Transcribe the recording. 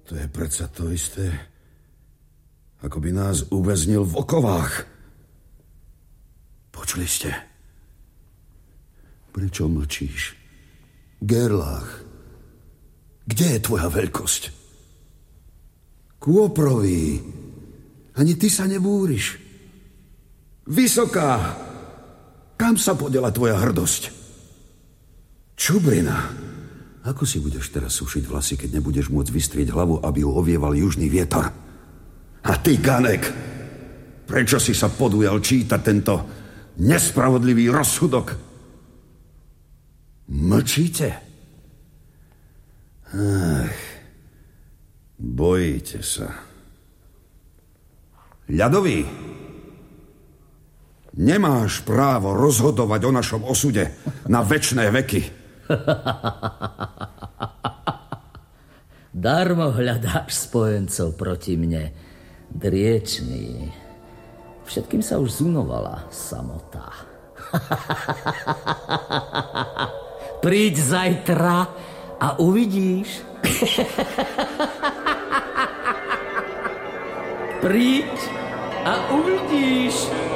To je predsa to isté, ako by nás uväznil v okovách. Počuli ste? Prečo mlčíš? Gerlach, kde je tvoja veľkosť? Kôprový, ani ty sa nebúriš. Vysoká, kam sa podela tvoja hrdosť? Čubrina, ako si budeš teraz sušiť vlasy, keď nebudeš môcť vystrieť hlavu, aby ju ovieval južný vietor? A ty, Ganek, prečo si sa podujal čítať tento nespravodlivý rozsudok? Mlčíte? Ach, bojíte sa. Ľadový, nemáš právo rozhodovať o našom osude na večné veky. Darmo hľadáš spojencov proti mne, driečný. Všetkým sa už zunovala samota. Príď zajtra a uvidíš. Príď a uvidíš.